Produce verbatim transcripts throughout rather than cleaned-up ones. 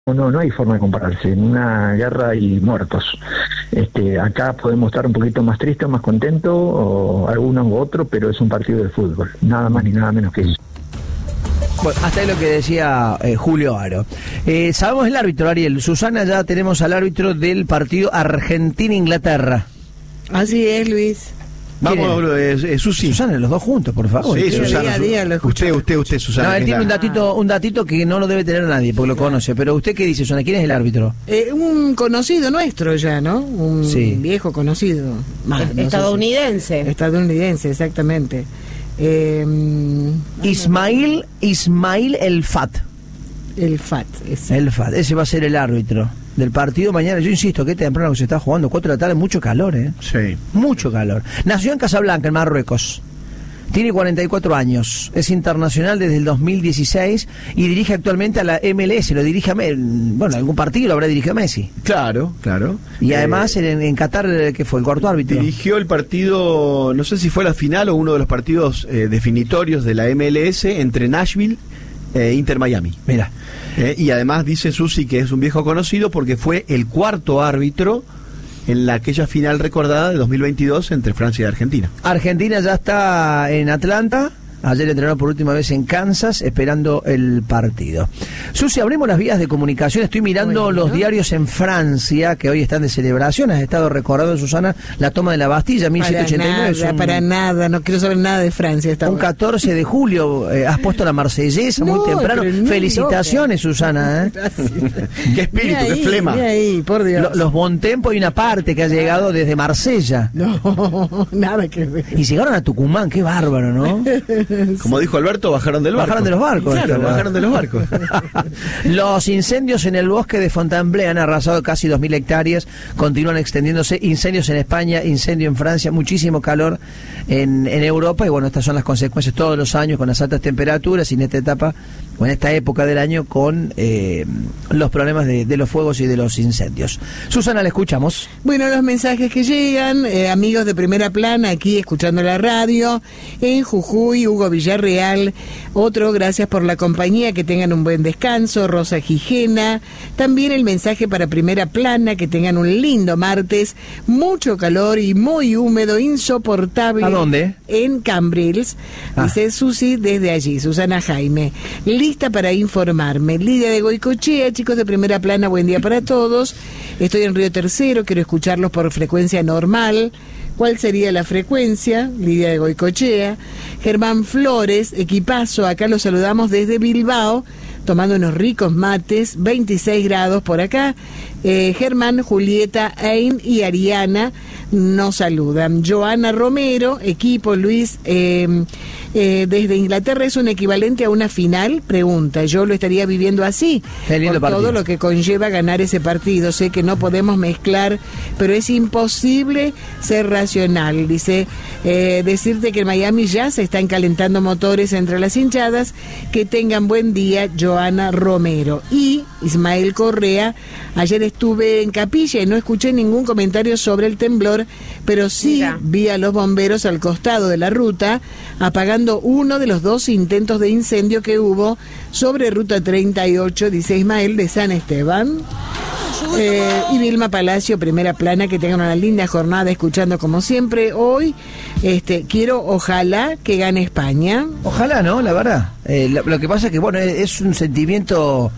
No, no hay forma de compararse. En una guerra hay muertos. Este, acá podemos estar un poquito más tristes, más contentos, o alguno u otro, pero es un partido de fútbol. Nada más ni nada menos que eso. Bueno, hasta ahí lo que decía eh, Julio Aro. Eh, sabemos el árbitro, Ariel. Susana, ya tenemos al árbitro del partido Argentina-Inglaterra. Así es, Luis. Vamos, eh, eh, Susi. Susana, los dos juntos, por favor. Sí, Susana. Día a día lo usted, usted, usted, Susana. No, él tiene un datito, un datito que no lo debe tener nadie, porque lo conoce. Pero usted, ¿qué dice, Susana? ¿Quién es el árbitro? Eh, un conocido nuestro ya, ¿no? Un Sí. viejo conocido. Más, no Estadounidense. sé si- estadounidense, exactamente. Eh, Ismail, Ismail El Fat. el F A T. ese. El Fat, ese va a ser el árbitro del partido mañana. Yo insisto, que temprano que se está jugando, cuatro de la tarde, mucho calor, ¿eh? Sí. Mucho calor. Nació en Casablanca, en Marruecos. Tiene cuarenta y cuatro años. Es internacional desde el dos mil dieciséis y dirige actualmente a la M L S. Lo dirige a Me- bueno, algún partido lo habrá dirigido a Messi. Claro, claro. Y Eh, además en, en Qatar, que fue el cuarto árbitro. Dirigió el partido, no sé si fue la final o uno de los partidos eh, definitorios de la M L S entre Nashville e Inter Miami. Mira. Eh, y además dice Susi que es un viejo conocido porque fue el cuarto árbitro en la aquella final recordada de dos mil veintidós entre Francia y Argentina. Argentina ya está en Atlanta. Ayer entrenó por última vez en Kansas, esperando el partido. Susi, abrimos las vías de comunicación. Estoy mirando Bueno. los diarios en Francia, que hoy están de celebración. Has estado recordando, Susana, la toma de la Bastilla, mil Para setecientos ochenta y nueve. nada, Es un, para nada. No quiero saber nada de Francia esta un hora. catorce de julio. Eh, has puesto la marsellesa No, muy temprano. pero ni Felicitaciones, Susana. ¿eh? ¡Qué espíritu, Ni qué ahí, flema! ni ahí, por Dios. Lo- los Bontempo y una parte que ha llegado desde Marsella. No, nada que ver. Y llegaron a Tucumán, qué bárbaro, ¿no? Como dijo Alberto, bajaron del barco. Bajaron de los barcos. Claro, Esto, bajaron de los barcos. Los incendios en el bosque de Fontainebleau han arrasado casi dos mil hectáreas, continúan extendiéndose, incendios en España, incendio en Francia, muchísimo calor en, en Europa, y bueno, estas son las consecuencias todos los años con las altas temperaturas y en esta etapa, o en esta época del año, con eh, los problemas de, de los fuegos y de los incendios. Susana, la escuchamos. Bueno, los mensajes que llegan, eh, amigos de Primera Plana, aquí escuchando la radio, en Jujuy, Hugo Villarreal, otro, gracias por la compañía, que tengan un buen descanso, Rosa Gijena, también el mensaje para Primera Plana, que tengan un lindo martes, mucho calor y muy húmedo, insoportable. ¿A dónde? En Cambrils, Ah. dice Susi desde allí, Susana Jaime, lista para informarme. Lidia de Goicochea, chicos de Primera Plana, buen día para todos. Estoy en Río Tercero, quiero escucharlos por frecuencia normal. ¿Cuál sería la frecuencia? Lidia de Goicochea. Germán Flores, equipazo, acá los saludamos desde Bilbao, tomando unos ricos mates, veintiséis grados por acá. Eh, Germán, Julieta, Ain y Ariana nos saludan. Joana Romero, equipo Luis, eh, eh, desde Inglaterra, ¿es un equivalente a una final? Pregunta, yo lo estaría viviendo así, Qué lindo por todo partido. lo que conlleva ganar ese partido. Sé que no podemos mezclar, pero es imposible ser racional. Dice, eh, decirte que en Miami ya se están calentando motores entre las hinchadas. Que tengan buen día, Joana Romero. Y Ismael Correa, ayer estuve en Capilla y no escuché ningún comentario sobre el temblor, pero sí Mira. vi a los bomberos al costado de la ruta apagando uno de los dos intentos de incendio que hubo sobre Ruta treinta y ocho, dice Ismael, de San Esteban. Eh, y Vilma Palacio, Primera Plana, que tengan una linda jornada escuchando como siempre. Hoy este quiero, ojalá, que gane España. Ojalá, ¿no? La verdad. Eh, lo, lo que pasa es que, bueno, es, es un sentimiento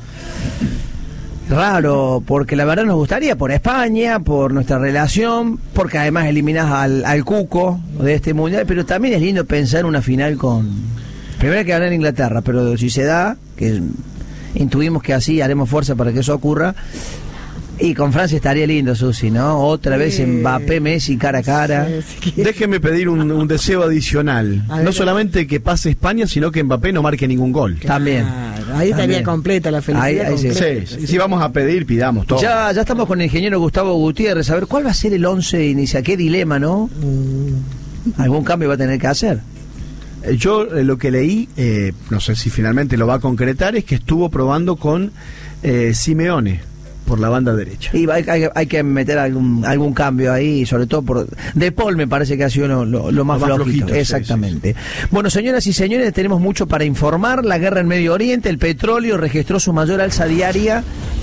raro, porque la verdad nos gustaría por España, por nuestra relación, porque además eliminás al, al cuco de este mundial, pero también es lindo pensar una final con... Primero que ganar en Inglaterra, pero si se da, que intuimos que así haremos fuerza para que eso ocurra, y con Francia estaría lindo, Susi, ¿no? Otra vez Sí. Mbappé, Messi, cara a cara. Sí, sí. Déjeme pedir un, un deseo adicional. A ver. No solamente que pase España, sino que Mbappé no marque ningún gol. También. Claro, ahí estaría También. completa la felicidad. Ahí- ahí sí. completa. Sí, sí, si vamos a pedir, pidamos todo. Ya, ya estamos con el ingeniero Gustavo Gutiérrez, a ver cuál va a ser el once inicial, qué dilema, ¿no? Algún cambio va a tener que hacer. Eh, Yo eh, lo que leí, eh, no sé si finalmente lo va a concretar, es que estuvo probando con eh, Simeone por la banda derecha. Y hay, hay- hay que meter algún algún cambio ahí, sobre todo por... De Paul me parece que ha sido lo, lo- lo más, Lo más flojito. flojito, sí, Exactamente. Bueno, señoras y señores, tenemos mucho para informar. La guerra en Medio Oriente, el petróleo registró su mayor alza diaria